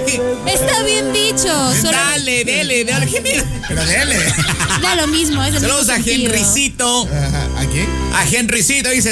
Está bien dicho. Solo Dale. Pero dele. da lo mismo. Es el Saludos mismo a sentido. Henrycito. ¿A quién? A Henrycito dice.